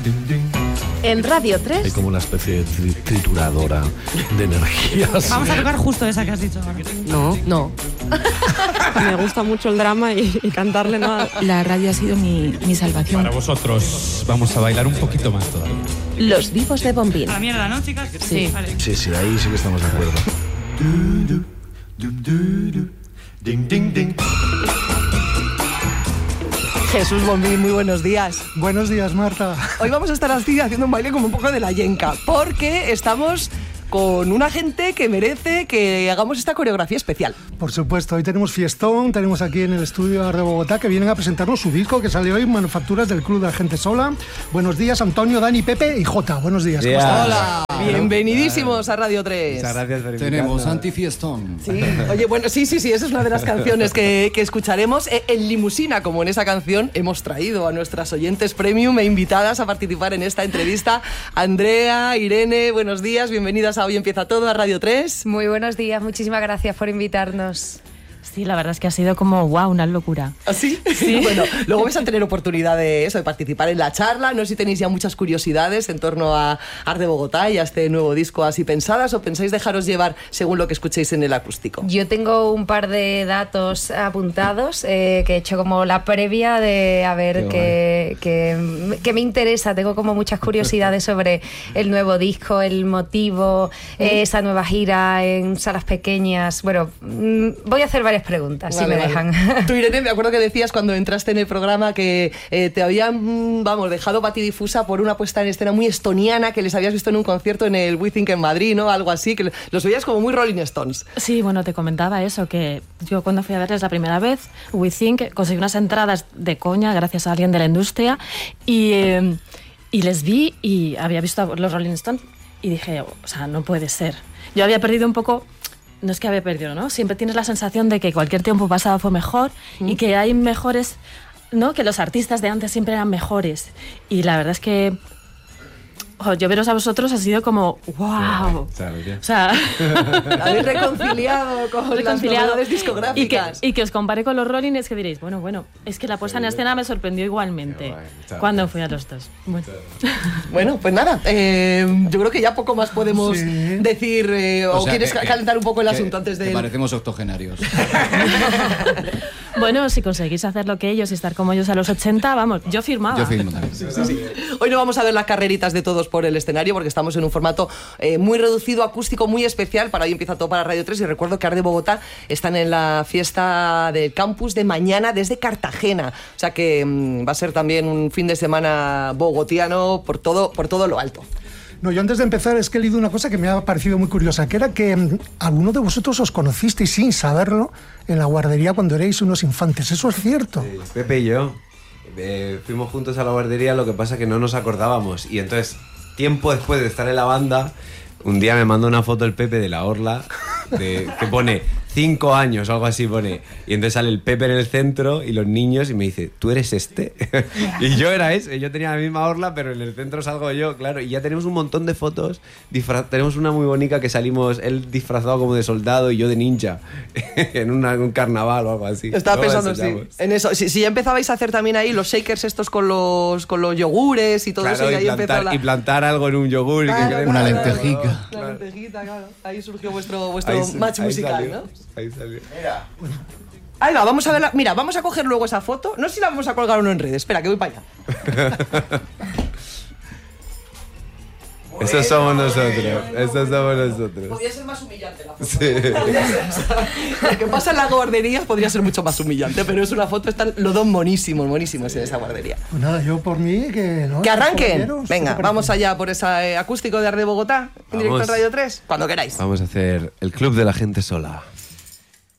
En Radio 3. Hay como una especie de trituradora de energías. Vamos a tocar justo esa que has dicho. No. Me gusta mucho el drama y cantarle nada. La radio ha sido mi salvación. Para vosotros vamos a bailar un poquito más todavía. Los vivos de Bombín. A la mierda, ¿no, chicas? Sí. Vale. Sí, ahí sí que estamos de acuerdo. Jesús Bombín, muy buenos días. Buenos días, Marta. Hoy vamos a estar así haciendo un baile como un poco de la yenca, porque estamos con una gente que merece que hagamos esta coreografía especial. Por supuesto, hoy tenemos fiestón, tenemos aquí en el estudio de Bogotá que vienen a presentarnos su disco que sale hoy, Manufacturas del Club de la Gente Sola. Buenos días, Antonio, Dani, Pepe y Jota. Buenos días. ¿Cómo están? Hola, bienvenidísimos a Radio 3. Muchas gracias por Tenemos antifiestón. Sí, oye, bueno, sí, esa es una de las canciones que escucharemos. En limusina, como en esa canción, hemos traído a nuestras oyentes premium e invitadas a participar en esta entrevista. Andrea, Irene, buenos días, bienvenidas a Hoy Empieza Todo, a Radio 3. Muy buenos días, muchísimas gracias por invitarnos. Sí, la verdad es que ha sido como, wow, una locura. ¿Ah, sí? Sí. Bueno, luego vais a tener oportunidad de participar en la charla. No sé si tenéis ya muchas curiosidades en torno a Art de Bogotá y a este nuevo disco así pensadas, o pensáis dejaros llevar según lo que escuchéis en el acústico. Yo tengo un par de datos apuntados que he hecho como la previa de a ver qué me interesa. Tengo como muchas curiosidades sobre el nuevo disco, el motivo, esa nueva gira en salas pequeñas. Bueno, voy a hacer varias preguntas, si me dejan. Tú, Irene, me acuerdo que decías cuando entraste en el programa que te habían, dejado patidifusa por una puesta en escena muy estoniana que les habías visto en un concierto en el We Think en Madrid, ¿no? Algo así, que los veías como muy Rolling Stones. Sí, bueno, te comentaba eso, que yo cuando fui a verles la primera vez, We Think, conseguí unas entradas de coña gracias a alguien de la industria y les vi y había visto a los Rolling Stones y dije, o sea, no puede ser. Yo había perdido un poco... No es que había perdido, ¿no? Siempre tienes la sensación de que cualquier tiempo pasado fue mejor y que hay mejores, ¿no? Que los artistas de antes siempre eran mejores. Y la verdad es que yo veros a vosotros ha sido como ¡wow! O sea, habéis reconciliado con las novedades discográficas. Y que os compare con los Rolling, es que diréis, bueno, es que la puesta en escena me sorprendió igualmente cuando fui a los dos. Bueno, pues nada, yo creo que ya poco más podemos decir, o sea, quieres calentar un poco el asunto antes de... Parecemos octogenarios. Bueno, si conseguís hacer lo que ellos y estar como ellos a los 80, vamos, yo firmaba. Yo firmo también. Sí. Hoy no vamos a ver las carreritas de todos por el escenario porque estamos en un formato muy reducido, acústico, muy especial. Para Hoy Empieza Todo para Radio 3 y recuerdo que Art de Bogotá están en la fiesta del campus de mañana desde Cartagena. O sea que va a ser también un fin de semana bogotiano por todo lo alto. No, yo antes de empezar es que he leído una cosa que me ha parecido muy curiosa, que era que alguno de vosotros os conocisteis sin saberlo en la guardería cuando erais unos infantes. ¿Eso es cierto? Sí, Pepe y yo fuimos juntos a la guardería, lo que pasa es que no nos acordábamos. Y entonces, tiempo después de estar en la banda, un día me mandó una foto el Pepe de la orla que pone 5 años o algo así pone. Y entonces sale el Pepe en el centro y los niños y me dice, ¿tú eres este? Y yo era ese, yo tenía la misma orla, pero en el centro salgo yo, claro. Y ya tenemos un montón de fotos. Tenemos una muy bonita que salimos, él disfrazado como de soldado y yo de ninja, en un carnaval o algo así. Estaba pensando en eso. Si ya empezabais a hacer también ahí los shakers estos con los yogures y todo eso. Y, ahí plantar algo en un yogur. Una lentejica. Una lentejita, claro. Ahí surgió vuestro match musical, salió, ¿no? Ahí salió. Mira. Ahí va, vamos a verla. Mira, vamos a coger luego esa foto. No sé si la vamos a colgar o no en redes. Espera, que voy para allá. Esos somos nosotros. Podría ser más humillante la foto. Sí. Lo que pasa en la guardería podría ser mucho más humillante, pero es una foto, están los dos monísimos en esa guardería. Pues nada, yo por mí que no. ¡Que arranquen! Venga, vamos allá por ese acústico de Art de Bogotá, en directo en Radio 3, cuando queráis. Vamos a hacer el Club de la Gente Sola.